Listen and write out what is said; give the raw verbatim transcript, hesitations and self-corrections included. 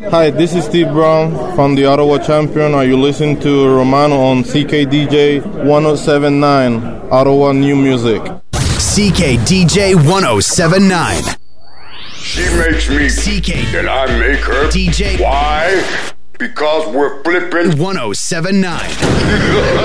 Hi, this is Steve Brown from the Ottawa Champion. Are you listening to Romano on C K D J one oh seven point nine, Ottawa New Music? C K D J one oh seven point nine. She makes me C K and I make her D J. Why? Because we're flipping one oh seven point nine.